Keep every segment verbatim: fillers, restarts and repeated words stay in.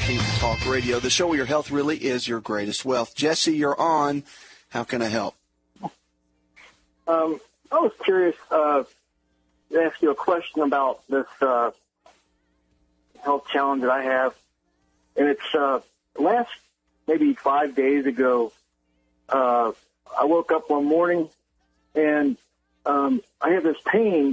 Healthy Talk Radio, the show where your health really is your greatest wealth. Jesse, you're on. How can I help? Um, I was curious uh, to ask you a question about this uh, health challenge that I have. And it's uh, last maybe five days ago, uh, I woke up one morning and um, I have this pain,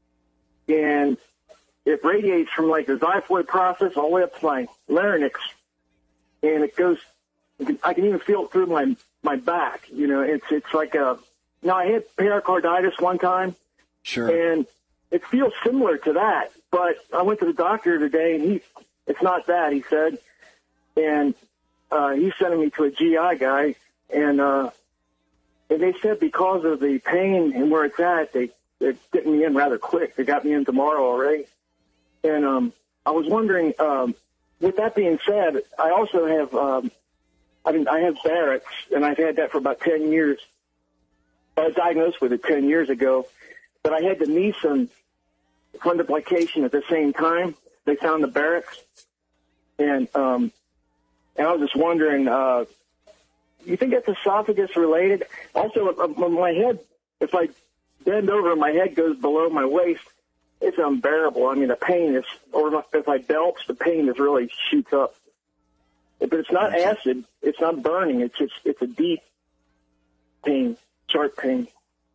and it radiates from like the xiphoid process all the way up to my larynx, and it goes. I can even feel it through my my back. You know, it's it's like a. Now I had pericarditis one time, sure, and it feels similar to that. But I went to the doctor today, and he, it's not that, he said, and uh, he's sending me to a G I guy, and uh, and they said because of the pain and where it's at, they they're getting me in rather quick. They got me in tomorrow already. And um, I was wondering, um, with that being said, I also have, um, I mean, I have Barrett's, and I've had that for about ten years. I was diagnosed with it ten years ago, but I had the Nissen fundoplication at the same time. They found the Barrett's, and um, and I was just wondering, uh, you think that's esophagus related? Also, uh, my head, if I bend over, my head goes below my waist. It's unbearable. I mean, the pain is, or if I belch, the pain is really shoots up. But it's not acid. It's not burning. It's just, it's a deep pain, sharp pain.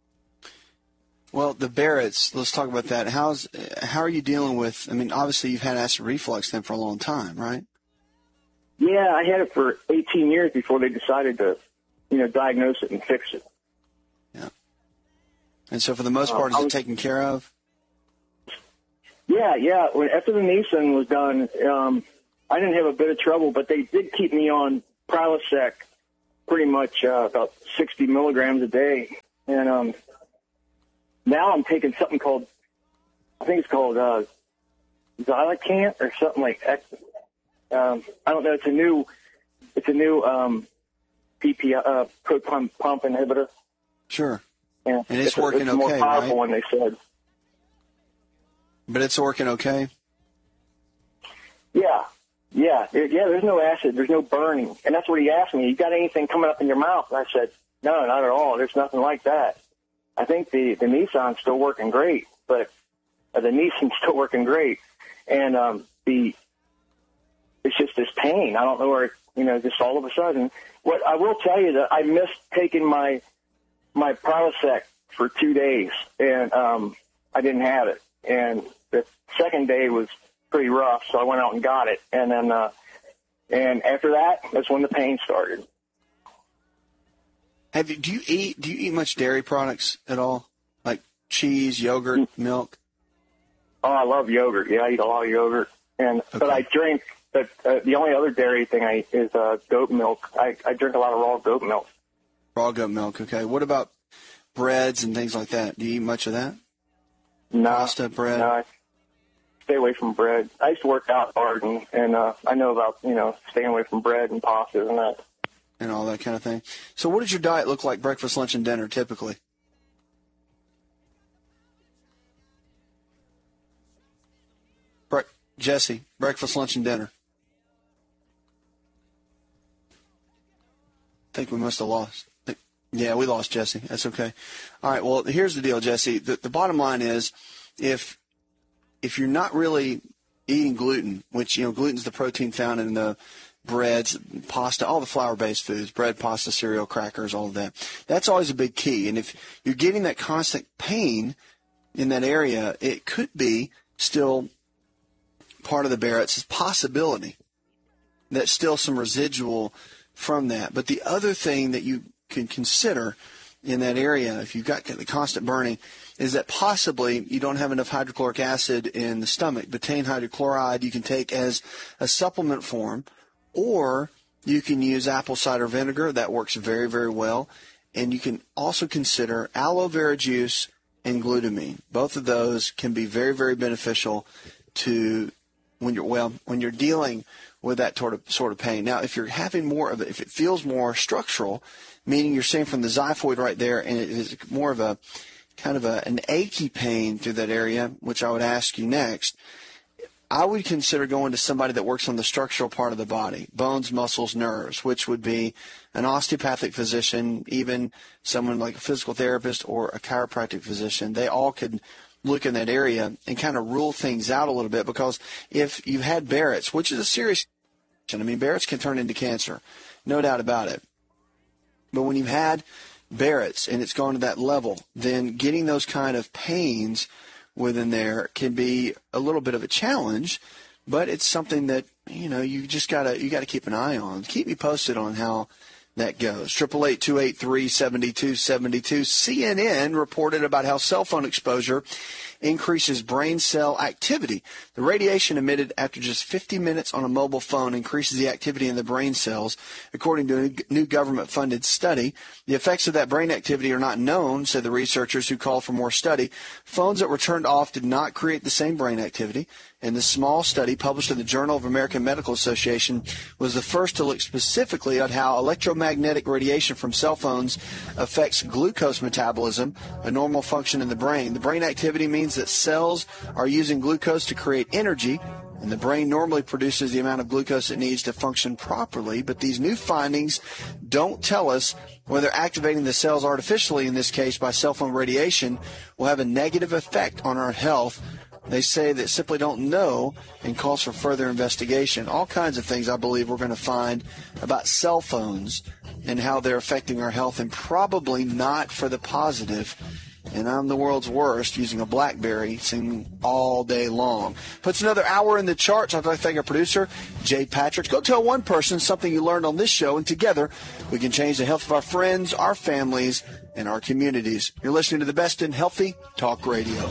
Well, the Barrett's, let's talk about that. How's, how are you dealing with, I mean, obviously you've had acid reflux then for a long time, right? Yeah, I had it for eighteen years before they decided to, you know, diagnose it and fix it. Yeah. And so for the most part, uh, is was, it taken care of? Yeah, yeah. When, after the Nissen was done, um, I didn't have a bit of trouble, but they did keep me on Prilosec pretty much uh, about sixty milligrams a day. And um, now I'm taking something called, I think it's called uh, Xylacant or something like that. Um, I don't know. It's a new, it's a new um, P P uh, proton pump inhibitor. Sure. Yeah. And it's, it's working a, it's okay, more powerful right? one, they said. But it's working okay? Yeah. Yeah. There, yeah, there's no acid. There's no burning. And that's what he asked me. You got anything coming up in your mouth? And I said, no, not at all. There's nothing like that. I think the, the Nissan's still working great, but uh, the Nissan's still working great. And um, the it's just this pain. I don't know where, you know, just all of a sudden. What I will tell you that I missed taking my my Prilosec for two days, and um, I didn't have it. And the second day was pretty rough, so I went out and got it. And then, uh, and after that, that's when the pain started. Have you? Do you eat? Do you eat much dairy products at all, like cheese, yogurt, mm. milk? Oh, I love yogurt. Yeah, I eat a lot of yogurt, and okay. but I drink. But uh, the only other dairy thing I eat is uh, goat milk. I, I drink a lot of raw goat milk. Raw goat milk. Okay. What about breads and things like that? Do you eat much of that? No. Pasta, bread. No. I stay away from bread. I used to work out hard, and, and uh, I know about you know staying away from bread and pastas and that. And all that kind of thing. So what does your diet look like, breakfast, lunch, and dinner, typically? Bre- Jesse, breakfast, lunch, and dinner. I think we must have lost. Yeah, we lost Jesse. That's okay. All right, well, here's the deal, Jesse. The, the bottom line is if if you're not really eating gluten, which, you know, gluten's the protein found in the breads, pasta, all the flour-based foods, bread, pasta, cereal, crackers, all of that. That's always a big key. And if you're getting that constant pain in that area, it could be still part of the Barrett's possibility. That's still some residual from that. But the other thing that you can consider in that area, if you've got the constant burning, is that possibly you don't have enough hydrochloric acid in the stomach. Betaine hydrochloride you can take as a supplement form, or you can use apple cider vinegar. That works very, very well. And you can also consider aloe vera juice and glutamine. Both of those can be very, very beneficial to when you're, well, when you're dealing with that sort of, sort of pain. Now, if you're having more of it, if it feels more structural, meaning you're seeing from the xiphoid right there, and it is more of a kind of a, an achy pain through that area, which I would ask you next, I would consider going to somebody that works on the structural part of the body, bones, muscles, nerves, which would be an osteopathic physician, even someone like a physical therapist or a chiropractic physician. They all could look in that area and kind of rule things out a little bit, because if you've had Barrett's, which is a serious condition, I mean, Barrett's can turn into cancer, no doubt about it. But when you've had Barrett's and it's gone to that level, then getting those kind of pains within there can be a little bit of a challenge, but it's something that, you know, you just gotta you gotta keep an eye on. Keep me posted on how that goes. Triple eight two eight three seventy two seventy two. C N N reported about how cell phone exposure increases brain cell activity. The radiation emitted after just fifty minutes on a mobile phone increases the activity in the brain cells, according to a new government-funded study. The effects of that brain activity are not known, said the researchers who called for more study. Phones that were turned off did not create the same brain activity, and the small study published in the Journal of American Medical Association was the first to look specifically at how electromagnetic radiation from cell phones affects glucose metabolism, a normal function in the brain. The brain activity means that cells are using glucose to create energy, and the brain normally produces the amount of glucose it needs to function properly. But these new findings don't tell us whether activating the cells artificially, in this case by cell phone radiation, will have a negative effect on our health. They say that simply don't know and calls for further investigation. All kinds of things I believe we're going to find about cell phones and how they're affecting our health, and probably not for the positive. And I'm the world's worst using a BlackBerry singing all day long. Puts another hour in the charts. I'd like to thank our producer, Jay Patrick. Go tell one person something you learned on this show, and together we can change the health of our friends, our families, and our communities. You're listening to the best in healthy talk radio.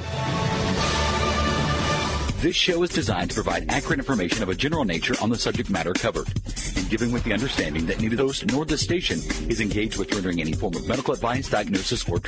This show is designed to provide accurate information of a general nature on the subject matter covered, and given with the understanding that neither the host nor the station is engaged with rendering any form of medical advice, diagnosis, or